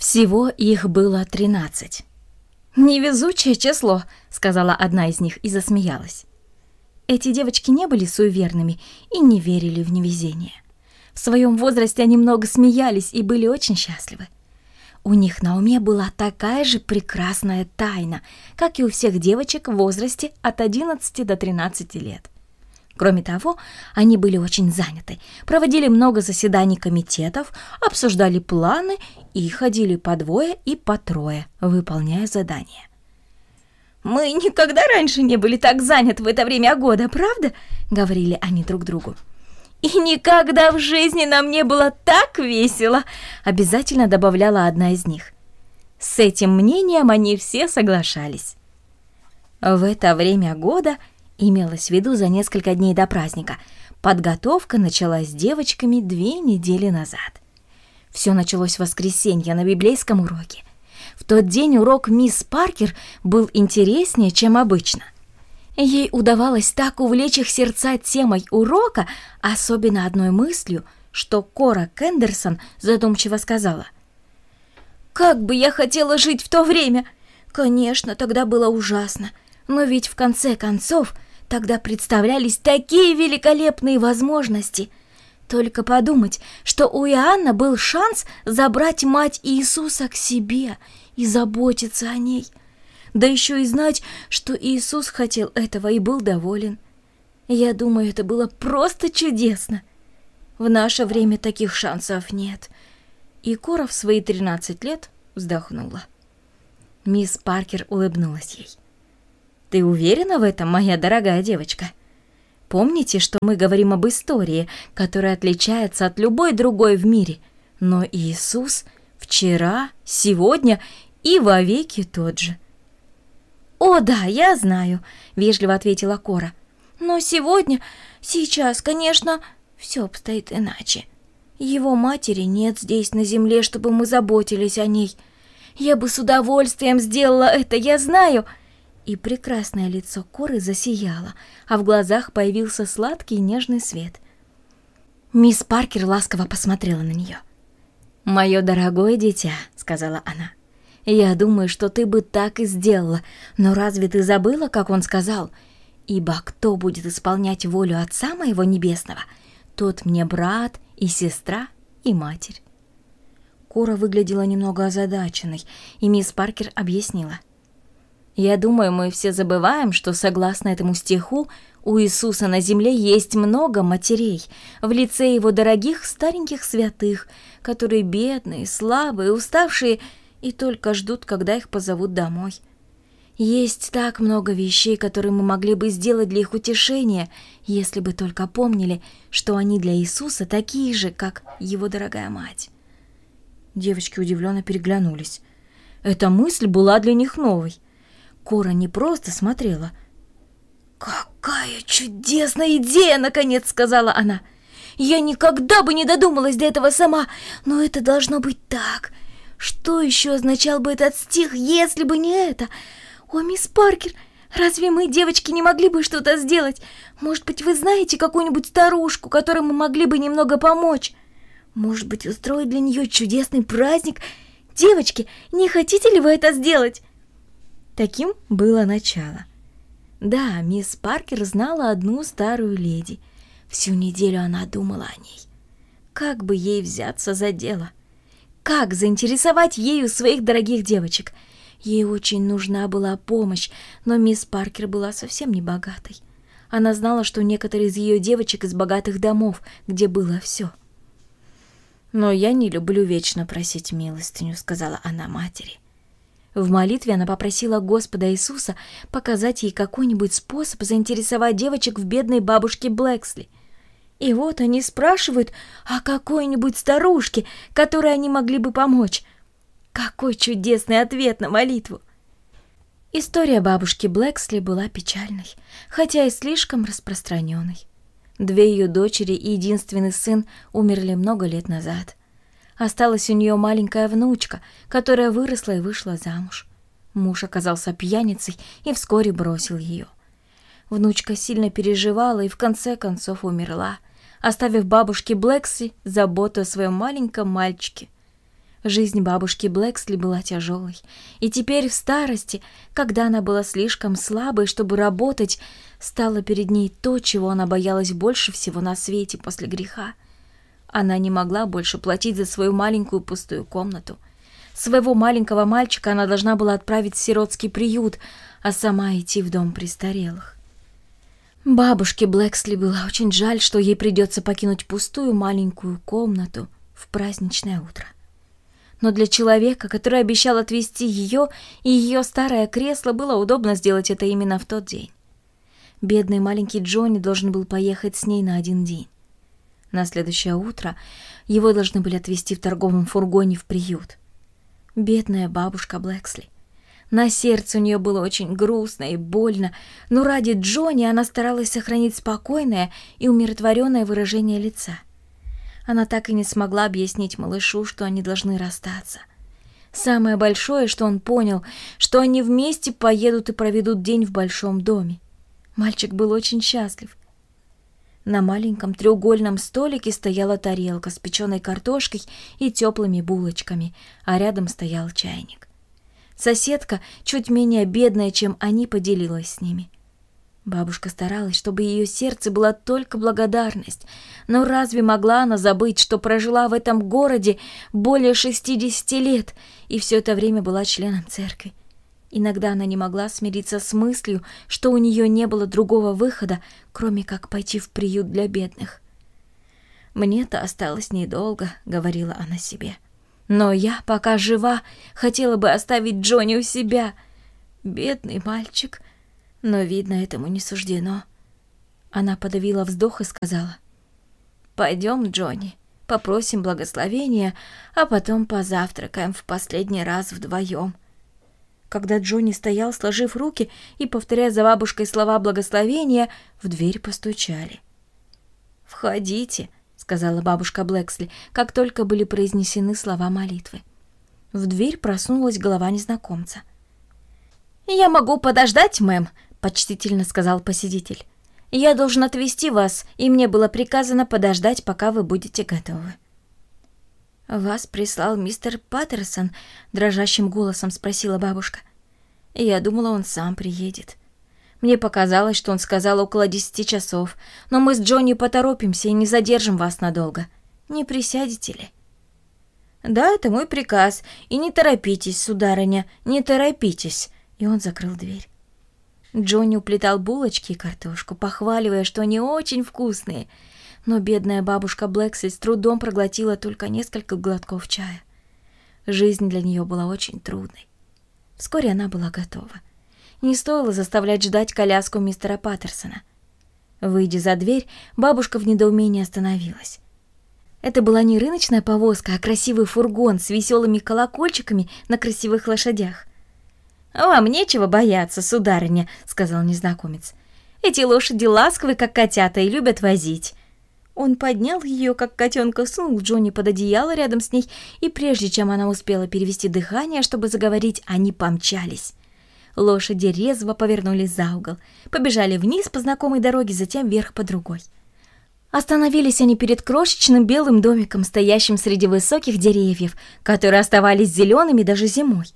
Всего их было 13. «Невезучее число», — сказала одна из них и засмеялась. Эти девочки не были суеверными и не верили в невезение. В своем возрасте они много смеялись и были очень счастливы. У них на уме была такая же прекрасная тайна, как и у всех девочек в возрасте от 11 до 13 лет. Кроме того, они были очень заняты, проводили много заседаний комитетов, обсуждали планы и ходили по двое и по трое, выполняя задания. «Мы никогда раньше не были так заняты в это время года, правда?» — говорили они друг другу. «И никогда в жизни нам не было так весело!» — обязательно добавляла одна из них. С этим мнением они все соглашались. В это время года, имелось в виду за несколько дней до праздника, подготовка началась с девочками 2 недели назад. Все началось в воскресенье на библейском уроке. В тот день урок мисс Паркер был интереснее, чем обычно. Ей удавалось так увлечь их сердца темой урока, особенно одной мыслью, что Кора Кендерсон задумчиво сказала: «Как бы я хотела жить в то время! Конечно, тогда было ужасно, но ведь в конце концов тогда представлялись такие великолепные возможности. Только подумать, что у Иоанна был шанс забрать мать Иисуса к себе и заботиться о ней. Да еще и знать, что Иисус хотел этого и был доволен. Я думаю, это было просто чудесно. В наше время таких шансов нет». И Кора в свои 13 лет вздохнула. Мисс Паркер улыбнулась ей. «Ты уверена в этом, моя дорогая девочка? Помните, что мы говорим об истории, которая отличается от любой другой в мире, но Иисус вчера, сегодня и вовеки тот же». «О, да, я знаю», — вежливо ответила Кора. «Но сейчас, конечно, все обстоит иначе. Его матери нет здесь на земле, чтобы мы заботились о ней. Я бы с удовольствием сделала это, я знаю». И прекрасное лицо Коры засияло, а в глазах появился сладкий и нежный свет. Мисс Паркер ласково посмотрела на нее. «Мое дорогое дитя», — сказала она, — «я думаю, что ты бы так и сделала, но разве ты забыла, как он сказал? Ибо кто будет исполнять волю Отца моего Небесного, тот мне брат и сестра и матерь». Кора выглядела немного озадаченной, и мисс Паркер объяснила: «Я думаю, мы все забываем, что, согласно этому стиху, у Иисуса на земле есть много матерей в лице его дорогих стареньких святых, которые бедные, слабые, уставшие и только ждут, когда их позовут домой. Есть так много вещей, которые мы могли бы сделать для их утешения, если бы только помнили, что они для Иисуса такие же, как его дорогая мать». Девочки удивленно переглянулись. Эта мысль была для них новой. Кора не просто смотрела. «Какая чудесная идея!» — наконец сказала она. «Я никогда бы не додумалась до этого сама, но это должно быть так. Что еще означал бы этот стих, если бы не это? О, мисс Паркер, разве мы, девочки, не могли бы что-то сделать? Может быть, вы знаете какую-нибудь старушку, которой мы могли бы немного помочь? Может быть, устроить для нее чудесный праздник? Девочки, не хотите ли вы это сделать?» Таким было начало. Да, мисс Паркер знала одну старую леди. Всю неделю она думала о ней. Как бы ей взяться за дело? Как заинтересовать ею своих дорогих девочек? Ей очень нужна была помощь, но мисс Паркер была совсем не богатой. Она знала, что некоторые из ее девочек из богатых домов, где было все. «Но я не люблю вечно просить милостыню», — сказала она матери. В молитве она попросила Господа Иисуса показать ей какой-нибудь способ заинтересовать девочек в бедной бабушке Блэксли. И вот они спрашивают о какой-нибудь старушке, которой они могли бы помочь. Какой чудесный ответ на молитву! История бабушки Блэксли была печальной, хотя и слишком распространенной. 2 ее дочери и единственный сын умерли много лет назад. Осталась у нее маленькая внучка, которая выросла и вышла замуж. Муж оказался пьяницей и вскоре бросил ее. Внучка сильно переживала и в конце концов умерла, оставив бабушке Блэксли заботу о своем маленьком мальчике. Жизнь бабушки Блэксли была тяжелой, и теперь в старости, когда она была слишком слабой, чтобы работать, стало перед ней то, чего она боялась больше всего на свете после греха. Она не могла больше платить за свою маленькую пустую комнату. Своего маленького мальчика она должна была отправить в сиротский приют, а сама идти в дом престарелых. Бабушке Блэксли было очень жаль, что ей придется покинуть пустую маленькую комнату в праздничное утро. Но для человека, который обещал отвезти ее и ее старое кресло, было удобно сделать это именно в тот день. Бедный маленький Джонни должен был поехать с ней на один день. На следующее утро его должны были отвезти в торговом фургоне в приют. Бедная бабушка Блэксли. На сердце у нее было очень грустно и больно, но ради Джонни она старалась сохранить спокойное и умиротворенное выражение лица. Она так и не смогла объяснить малышу, что они должны расстаться. Самое большое, что он понял, что они вместе поедут и проведут день в большом доме. Мальчик был очень счастлив. На маленьком треугольном столике стояла тарелка с печеной картошкой и теплыми булочками, а рядом стоял чайник. Соседка, чуть менее бедная, чем они, поделилась с ними. Бабушка старалась, чтобы ее сердце была только благодарность, но разве могла она забыть, что прожила в этом городе более 60 лет и все это время была членом церкви? Иногда она не могла смириться с мыслью, что у нее не было другого выхода, кроме как пойти в приют для бедных. «Мне-то осталось недолго», — говорила она себе. «Но я, пока жива, хотела бы оставить Джонни у себя. Бедный мальчик, но, видно, этому не суждено». Она подавила вздох и сказала: «Пойдем, Джонни, попросим благословения, а потом позавтракаем в последний раз вдвоем». Когда Джонни стоял, сложив руки и повторяя за бабушкой слова благословения, в дверь постучали. «Входите», — сказала бабушка Блэксли, как только были произнесены слова молитвы. В дверь просунулась голова незнакомца. «Я могу подождать, мэм», — почтительно сказал посетитель. «Я должен отвезти вас, и мне было приказано подождать, пока вы будете готовы». «Вас прислал мистер Паттерсон?» — дрожащим голосом спросила бабушка. «Я думала, он сам приедет. Мне показалось, что он сказал около 10 часов, но мы с Джонни поторопимся и не задержим вас надолго. Не присядете ли?» «Да, это мой приказ, и не торопитесь, сударыня, не торопитесь», и он закрыл дверь. Джонни уплетал булочки и картошку, похваливая, что они очень вкусные, но бедная бабушка Блэксли с трудом проглотила только несколько глотков чая. Жизнь для нее была очень трудной. Вскоре она была готова. Не стоило заставлять ждать коляску мистера Паттерсона. Выйдя за дверь, бабушка в недоумении остановилась. Это была не рыночная повозка, а красивый фургон с веселыми колокольчиками на красивых лошадях. «Вам нечего бояться, сударыня», — сказал незнакомец. «Эти лошади ласковы, как котята, и любят возить». Он поднял ее, как котенка, сунул Джонни под одеяло рядом с ней, и прежде чем она успела перевести дыхание, чтобы заговорить, они помчались. Лошади резво повернулись за угол, побежали вниз по знакомой дороге, затем вверх по другой. Остановились они перед крошечным белым домиком, стоящим среди высоких деревьев, которые оставались зелеными даже зимой.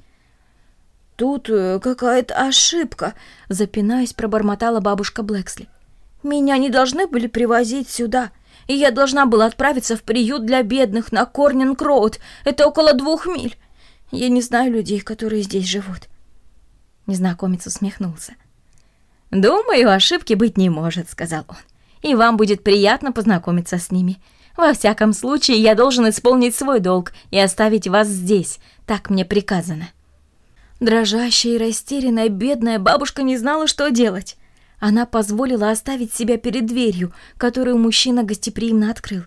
«Тут какая-то ошибка», — запинаясь, пробормотала бабушка Блэксли. «Меня не должны были привозить сюда, и я должна была отправиться в приют для бедных на Корнинг-Роуд. Это около 2 миль. Я не знаю людей, которые здесь живут». Незнакомец усмехнулся. «Думаю, ошибки быть не может», — сказал он. «И вам будет приятно познакомиться с ними. Во всяком случае, я должен исполнить свой долг и оставить вас здесь. Так мне приказано». Дрожащая и растерянная бедная бабушка не знала, что делать. Она позволила оставить себя перед дверью, которую мужчина гостеприимно открыл.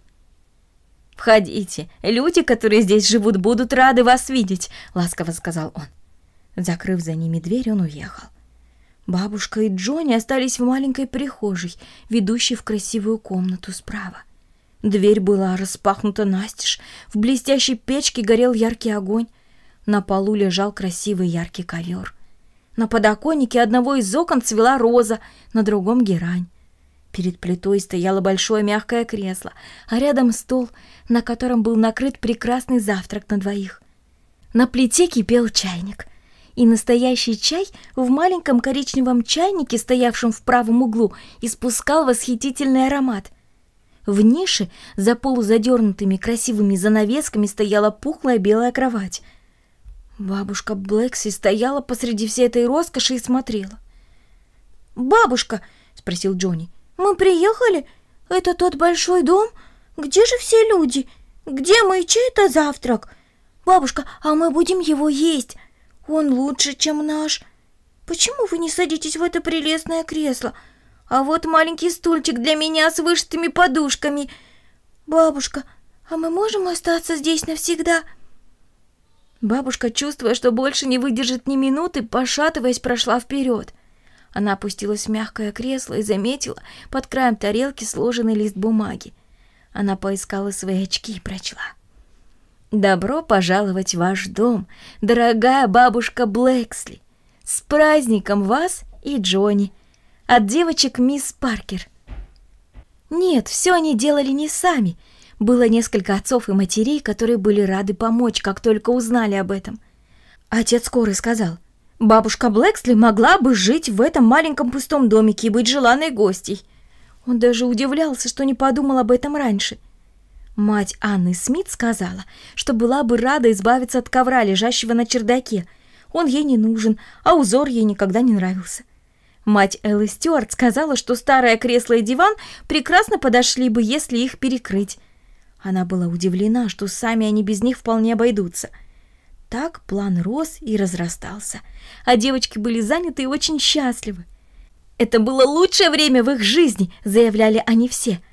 «Входите, люди, которые здесь живут, будут рады вас видеть», — ласково сказал он. Закрыв за ними дверь, он уехал. Бабушка и Джонни остались в маленькой прихожей, ведущей в красивую комнату справа. Дверь была распахнута настежь, в блестящей печке горел яркий огонь. На полу лежал красивый яркий ковер. На подоконнике одного из окон цвела роза, на другом — герань. Перед плитой стояло большое мягкое кресло, а рядом стол, на котором был накрыт прекрасный завтрак на двоих. На плите кипел чайник, и настоящий чай в маленьком коричневом чайнике, стоявшем в правом углу, испускал восхитительный аромат. В нише за полузадернутыми красивыми занавесками стояла пухлая белая кровать. Бабушка Блэксли стояла посреди всей этой роскоши и смотрела. «Бабушка», — спросил Джонни, — «мы приехали? Это тот большой дом? Где же все люди? Где мы и чей это завтрак? Бабушка, а мы будем его есть. Он лучше, чем наш. Почему вы не садитесь в это прелестное кресло? А вот маленький стульчик для меня с вышитыми подушками. Бабушка, а мы можем остаться здесь навсегда?» Бабушка, чувствуя, что больше не выдержит ни минуты, пошатываясь, прошла вперед. Она опустилась в мягкое кресло и заметила под краем тарелки сложенный лист бумаги. Она поискала свои очки и прочла: «Добро пожаловать в ваш дом, дорогая бабушка Блэксли! С праздником вас и Джонни! От девочек мисс Паркер!» Нет, все они делали не сами. Было несколько отцов и матерей, которые были рады помочь, как только узнали об этом. Отец Коры сказал: «Бабушка Блэксли могла бы жить в этом маленьком пустом домике и быть желанной гостьей». Он даже удивлялся, что не подумал об этом раньше. Мать Анны Смит сказала, что была бы рада избавиться от ковра, лежащего на чердаке. Он ей не нужен, а узор ей никогда не нравился. Мать Эллы Стюарт сказала, что старое кресло и диван прекрасно подошли бы, если их перекрыть. Она была удивлена, что сами они без них вполне обойдутся. Так план рос и разрастался, а девочки были заняты и очень счастливы. Это было лучшее время в их жизни, заявляли они все.